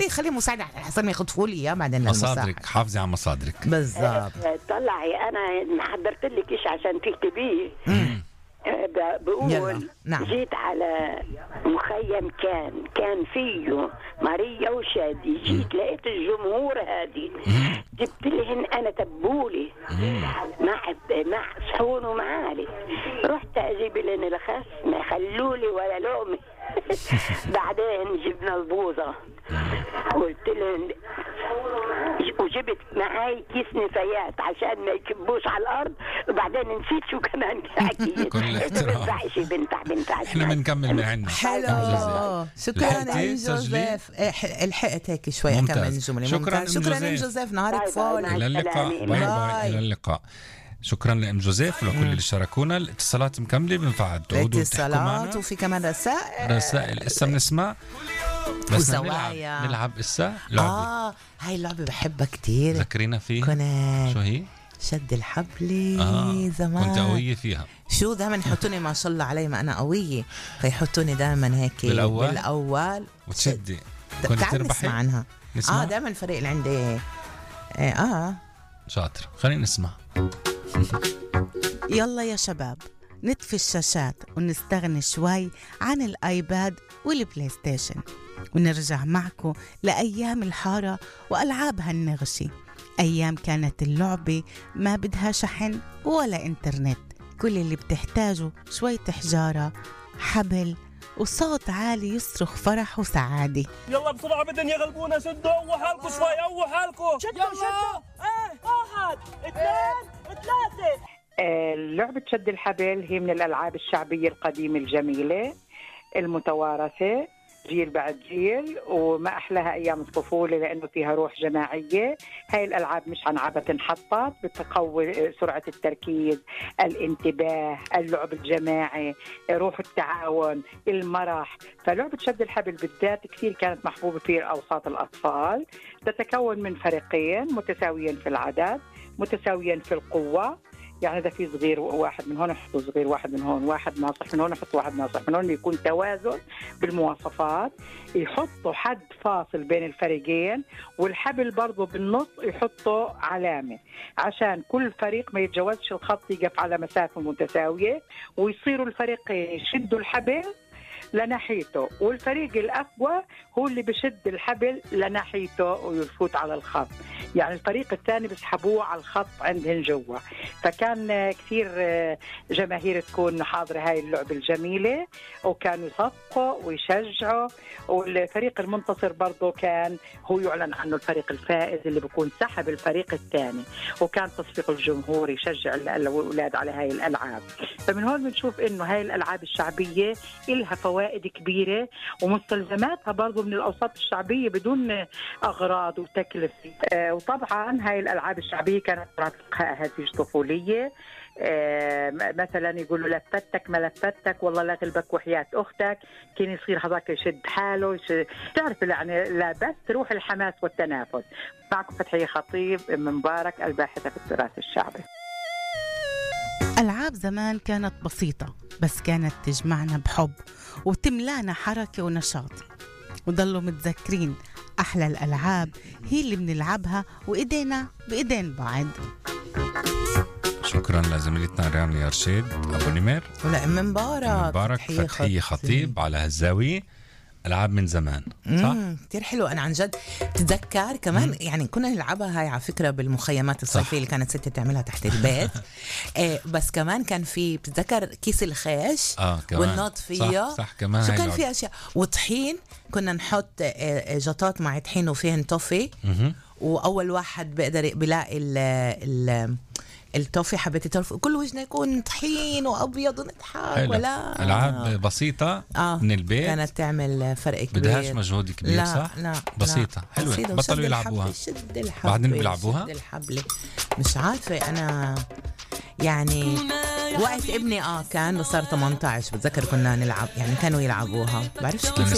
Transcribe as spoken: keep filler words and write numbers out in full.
خلي خلي مساعدة على حسن يخطفوا لي اياه بعدين مصادرك، حافظي على مصادرك بالضبط. طلعي انا حضرت لك شيء عشان تكتبيه. بقول نعم. جيت على مخيم كان كان فيه ماريا وشادي، جيت لقيت الجمهور هادي، جبت لهن انا تبولي مع مع صحون ومعالي، رحت اجيب لهن الخس ما خلولي ولا لقمه. بعدين جبنا البوظه قلت لهن وجبت معاي كيس نفايات عشان ما يكبوش على الارض، وبعدين نسيت شو كمان حكيت. كل احترام. بنتع بنتع احنا بنكمل من عندنا. حلو. شكرا ام جوزيف. لحقت هيك شوي كمان جمله. شكرا شكرا ام جوزيف. نهارك فول. الى اللقاء. باي باي. الى اللقاء. شكرا لأم جوزيف ولكل اللي شاركونا. الاتصالات مكملة، بنفع تعودوا وتحكوا معنا، وفي كمان رسائل رسائل اسا بنسمع بس نلعب نلعب اسا لعبة. اه هاي اللعبة بحبها كتير. ذكرينا فيه كنا شو هي؟ شد الحبل. آه. زمان كنت قوية فيها. شو دائما يحطوني ما شاء الله علي ما أنا قوية، فيحطوني دائما هيك بالأول, بالأول وتشدي. كنت تربحي عنها. نسمع؟ اه دائما الفريق اللي عندي اه, آه. شاطر. خلينا نسمع. يلا يا شباب نطفي الشاشات ونستغني شوي عن الآيباد والبلاي ستيشن، ونرجع معكم لأيام الحارة وألعابها النغشي. أيام كانت اللعبة ما بدها شحن ولا إنترنت، كل اللي بتحتاجه شوية حجارة، حبل، وصوت عالي يصرخ فرح وسعادة. يلا بسرعة بدن يغلبونا، شدوا قووا حالكم شوي، قووا حالكم. شدوا شدوا. ايه واحد اثنين ثلاثة. لعبة شد الحبل هي من الألعاب الشعبية القديمة الجميلة المتوارثة جيل بعد جيل، وما أحلاها أيام الطفولة لأنه فيها روح جماعية. هاي الألعاب مش عن عبث انحطت، بتقوي سرعة التركيز، الانتباه، اللعب الجماعي، روح التعاون، المرح. فلعبة شد الحبل بالذات كثير كانت محبوبة في أوساط الأطفال. تتكون من فريقين متساويين في العدد، متساويين في القوة. يعني إذا في صغير واحد من هون يحطوا صغير واحد من هون، واحد ناصح من هون يحطوا واحد ناصح من هون، يكون توازن بالمواصفات. يحطوا حد فاصل بين الفريقين، والحبل برضو بالنص يحطوا علامة عشان كل فريق ما يتجاوزش الخط، يقف على مسافة متساوية، ويصيروا الفريقين يشدوا الحبل لناحيته، والفريق الأقوى هو اللي بشد الحبل لناحيته ويفوت على الخط. يعني الفريق الثاني بيسحبوه على الخط عندهن جوا. فكان كثير جماهير تكون حاضرة هاي اللعبة الجميلة، وكانوا يصفقوا ويشجعوا، والفريق المنتصر برضو كان هو يعلن عنه الفريق الفائز اللي بيكون سحب الفريق الثاني، وكان تصفيق الجمهور يشجع الأولاد على هاي الألعاب. فمن هون بنشوف إنه هاي الألعاب الشعبية إلها فوائد كبيرة، ومستلزماتها برضو من الأوساط الشعبية بدون أغراض وتكلفة. آه وطبعا هاي الألعاب الشعبية كانت ترافقها أهازيج طفولية. آه مثلا يقولوا لفتك ما لفتك والله لا غلبك وحياة أختك، كان يصير هذاك يشد حاله يشد. تعرف يعني لا بس روح الحماس والتنافس. معكم فتحية خطيب من مبارك الباحثة في التراث الشعبي. ألعاب زمان كانت بسيطة بس كانت تجمعنا بحب وتملانا حركة ونشاط، وضلوا متذكرين أحلى الألعاب هي اللي بنلعبها وإيدينا بإيدين بعض. شكرا لزميلتنا ريان يرشيد أبو نمر ولا من مبارك مبارك فتحية خطيب. خطيب على هالزاوية. ألعاب من زمان صح؟ كتير حلو. أنا عن جد تتذكر كمان مم. يعني كنا نلعبها هاي على فكرة بالمخيمات الصيفية اللي كانت ستي تعملها تحت البيت. إيه بس كمان كان في بتتذكر كيس الخيش آه والنط فيها. صح, صح كمان. شو كان في أشياء وطحين، كنا نحط جطات مع طحين وفيهن توفي، وأول واحد بيقدر بلاقي ال ال التوفي حبيتي ترف كل وجهنا يكون طحين وابيض ونضحك. ولا العاب بسيطه آه. من البيت كانت تعمل فرق كبير، بدهاش مجهود كبير. لا صح لا بسيطه لا. حلوه. بطلوا يلعبوها بعدين بيلعبوها. شد الحبل مش عارفه انا يعني وقت ابني اه كان صار ثمانية عشر بتذكر كنا نلعب، يعني كانوا يلعبوها بعرفش كيف